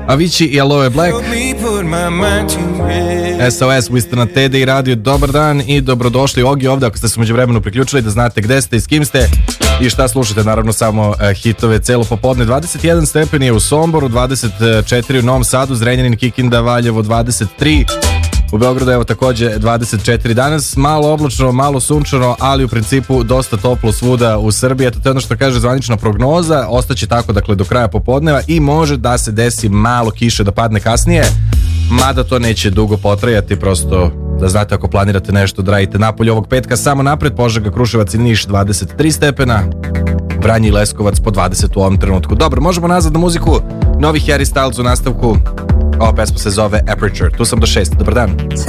Avicii i Aloe Black. SOS, vi ste na Tede i radio. Dobar dan i dobrodošli. Ogi ovdje, ako ste se međuvremenu priključili, da znate gde ste i s kim ste i šta slušate. Naravno samo hitove celo popodne. 21 stepen je u Somboru, 24 u Novom Sadu, Zrenjanin, Kikinda, Valjevo 23. U Beogradu evo takođe 24 danas, malo oblačno, malo sunčano, ali u principu dosta toplo svuda u Srbiji. Eto, to je ono što kaže zvanična prognoza, ostaće tako dakle do kraja popodneva i može da se desi malo kiše da padne kasnije, mada to neće dugo potrajati, prosto da znate ako planirate nešto da radite napolje ovog petka. Samo napred, Požega, Kruševac i Niš 23 stepena, Vranje i Leskovac po 20 u ovom trenutku. Dobro, možemo nazad na muziku, novi Harry Styles u nastavku. Ova pesma se zove Aperture. Tu sam do 6. Dobar dan.